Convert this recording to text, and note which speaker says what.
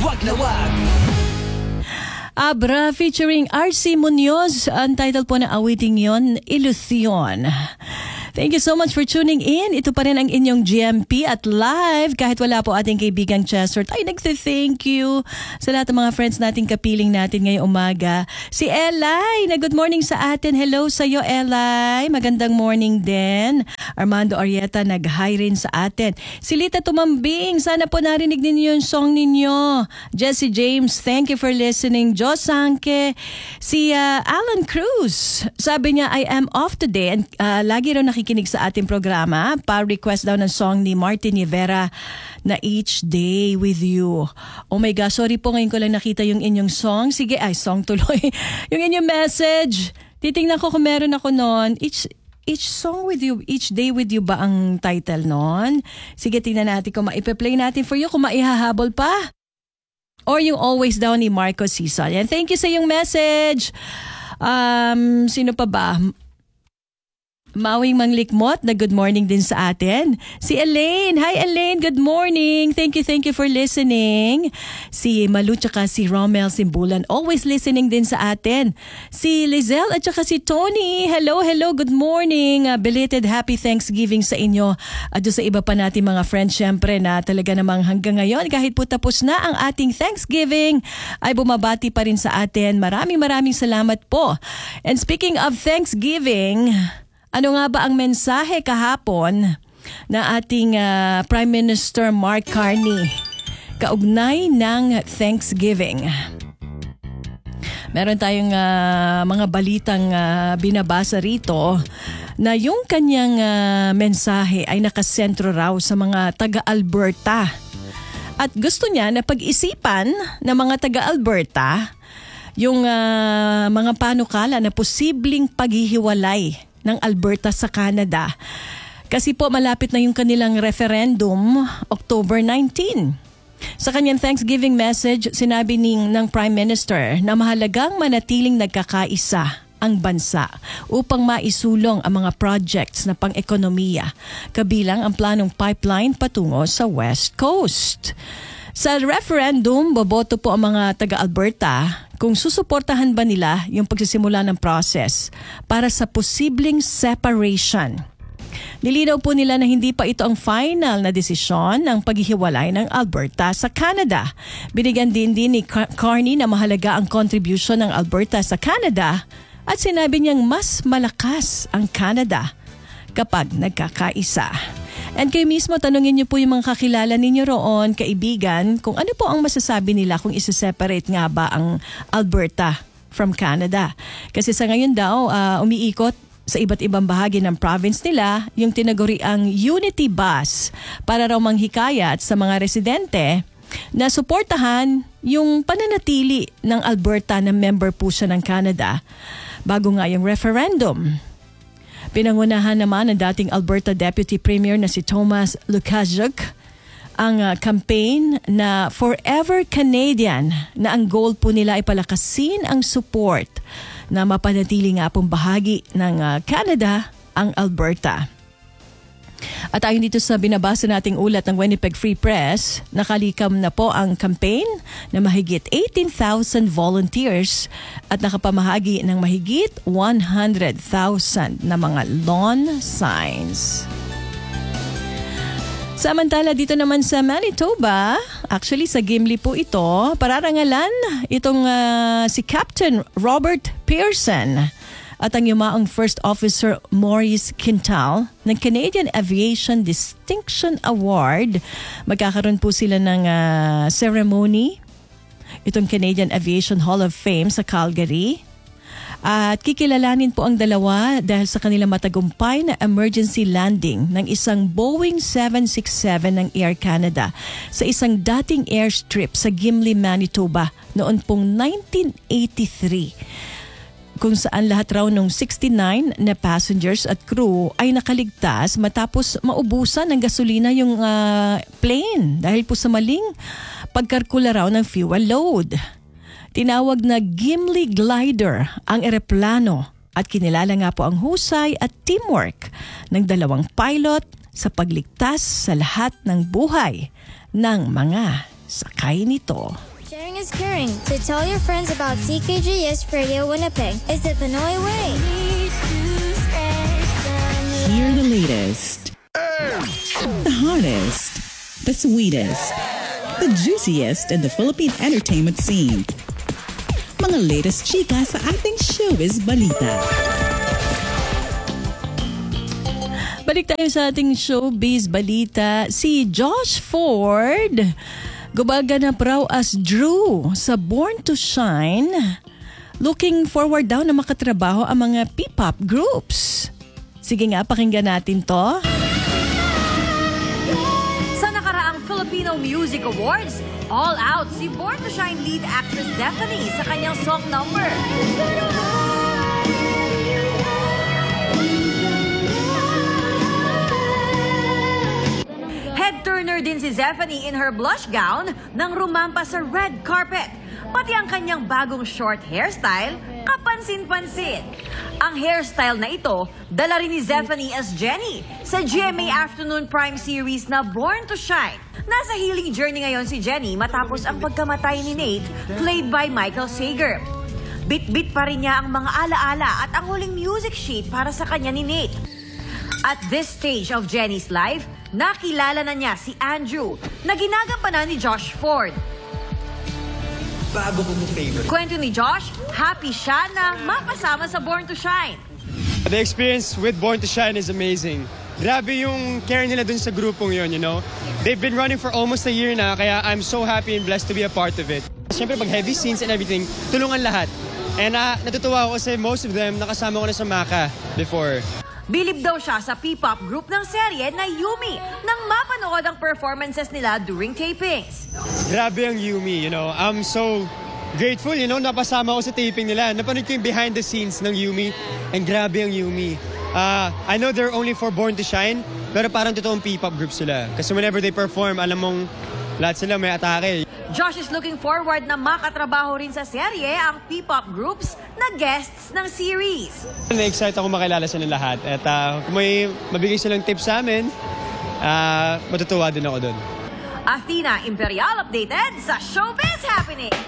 Speaker 1: Wag na Wag.
Speaker 2: Abra featuring RC Munoz. Ang title po ng awiting yon, Ilusyon. Thank you so much for tuning in. Ito pa rin ang inyong GMP at live. Kahit wala po ating kaibigang Chester, ay nagse-thank you sa lahat ng mga friends nating kapiling natin ngayong umaga. Si Elay, na good morning sa atin. Hello sa iyo, Elay. Magandang morning din. Armando Arieta, nag-hi rin sa atin. Si Lita Tumambing, sana po narinig ninyo yung song ninyo. Jesse James, thank you for listening. Jos Sanke, si Alan Cruz, sabi niya, I am off today and lagi raw nakikinig sa ating programa. Pa-request daw ng song ni Martin Rivera na Each Day With You. Oh my gosh, sorry po, ngayon ko lang nakita yung inyong song. Sige, song tuloy. Yung inyong message. Titingnan ko kung meron ako noon. Each song with you, each day with you ba ang title noon? Sige, tingnan natin kung maipe-play natin for you, kung maihahabol pa. Or yung Always daw ni Marco Sison. And thank you sa yung message. Sino pa ba? Mawing Manglikmot na good morning din sa atin. Si Elaine. Hi Elaine, good morning. Thank you for listening. Si Malu tsaka si Romel Simbulan always listening din sa atin. Si Lizelle at tsaka si Tony. Hello, good morning. Belated happy Thanksgiving sa inyo. At sa iba pa natin mga friends syempre na talaga namang hanggang ngayon kahit po tapos na ang ating Thanksgiving ay bumabati pa rin sa atin. Maraming salamat po. And speaking of Thanksgiving, ano nga ba ang mensahe kahapon na ating Prime Minister Mark Carney kaugnay ng Thanksgiving? Meron tayong mga balitang binabasa rito na yung kanyang mensahe ay nakasentro raw sa mga taga-Alberta. At gusto niya na pag-isipan ng mga taga-Alberta yung mga panukala na posibleng paghihiwalay ng Alberta sa Canada. Kasi po malapit na yung kanilang referendum, October 19. Sa kanyang Thanksgiving message, sinabi ng Prime Minister na mahalagang manatiling nagkakaisa ang bansa upang maisulong ang mga projects na pang-ekonomiya, kabilang ang planong pipeline patungo sa West Coast. Sa referendum, boboto po ang mga taga-Alberta kung susuportahan ba nila yung pagsisimula ng process para sa posibleng separation. Nilinaw po nila na hindi pa ito ang final na desisyon ng paghihiwalay ng Alberta sa Canada. Binigyan din ni Carney na mahalaga ang contribution ng Alberta sa Canada at sinabi niyang mas malakas ang Canada kapag nagkakaisa. And kayo mismo, tanungin niyo po yung mga kakilala ninyo roon, kaibigan, kung ano po ang masasabi nila kung isa-separate nga ba ang Alberta from Canada. Kasi sa ngayon daw, umiikot sa iba't ibang bahagi ng province nila yung tinaguriang Unity Bus para raw manghikayat sa mga residente na suportahan yung pananatili ng Alberta na member po siya ng Canada bago nga yung referendum. Pinangunahan naman ng dating Alberta Deputy Premier na si Thomas Lukaszuk ang campaign na Forever Canadian na ang goal po nila ay palakasin ang support na mapanatili nga pong bahagi ng Canada ang Alberta. At ayon dito sa binabasa nating ulat ng Winnipeg Free Press, nakalikam na po ang campaign na mahigit 18,000 volunteers at nakapamahagi ng mahigit 100,000 na mga lawn signs. Samantala dito naman sa Manitoba, actually sa Gimli po ito, pararangalan itong si Captain Robert Pearson at ang yumaong First Officer Maurice Quintal ng Canadian Aviation Distinction Award. Magkakaroon po sila ng ceremony, itong Canadian Aviation Hall of Fame sa Calgary. At kikilalanin po ang dalawa dahil sa kanilang matagumpay na emergency landing ng isang Boeing 767 ng Air Canada sa isang dating airstrip sa Gimli, Manitoba noon pong 1983. Kung saan lahat raw ng 69 na passengers at crew ay nakaligtas matapos maubusan ng gasolina yung plane dahil po sa maling pagkalkula raw ng fuel load. Tinawag na Gimli Glider ang eroplano at kinilala nga po ang husay at teamwork ng dalawang pilot sa pagligtas sa lahat ng buhay ng mga sakay nito.
Speaker 1: Sharing is caring. So tell your friends about CKGS Radio Winnipeg. It's the Pinoy way.
Speaker 3: Hear the latest, the hottest, the sweetest, the juiciest in the Philippine entertainment scene. Mga latest chika sa ating Showbiz Balita.
Speaker 2: Balik tayo sa ating Showbiz Balita. Si Josh Ford, gumaganap raw as Drew sa Born to Shine. Looking forward daw na makatrabaho ang mga P-pop groups. Sige nga, pakinggan natin to.
Speaker 4: Sa nakaraang Filipino Music Awards, all out si Born to Shine lead actress Stephanie sa kanyang song number. Head-turner din si Stephanie in her blush gown nang rumampa sa red carpet. Pati ang kanyang bagong short hairstyle, kapansin-pansin. Ang hairstyle na ito, dala rin ni Stephanie as Jenny sa GMA Afternoon Prime series na Born to Shine. Nasa healing journey ngayon si Jenny matapos ang pagkamatay ni Nate, played by Michael Sager. Bit-bit pa rin niya ang mga alaala at ang huling music sheet para sa kanya ni Nate. At this stage of Jenny's life, nakilala na niya si Andrew na ginagampanan ni Josh Ford.
Speaker 5: Bago kong favorite.
Speaker 4: Kwento ni Josh, happy siya na mapasama sa Born to Shine.
Speaker 5: The experience with Born to Shine is amazing. Grabe yung care nila dun sa grupong yun, you know? They've been running for almost a year na, kaya I'm so happy and blessed to be a part of it. Siyempre, pag heavy scenes and everything, tulungan lahat. And natutuwa ako kasi most of them nakasama ko na sa Maka before.
Speaker 4: Bilib daw siya sa P-pop group ng serye na Yumi nang mapanood ang performances nila during tapings.
Speaker 5: Grabe ang Yumi, you know? I'm so grateful, you know, napasama ko sa taping nila. Napanood ko yung behind the scenes ng Yumi, and grabe ang Yumi. I know they're only for Born to Shine, pero parang totoong P-pop group sila. Kasi whenever they perform, alam mong lahat sila may atake.
Speaker 4: Josh is looking forward na makatrabaho rin sa serye ang P-pop groups na guests ng series.
Speaker 5: Na-excite ako makilala sila lahat. At kung may mabigay silang tips sa amin, matutuwa din ako doon.
Speaker 4: Athena Imperial updated sa Showbiz Happening!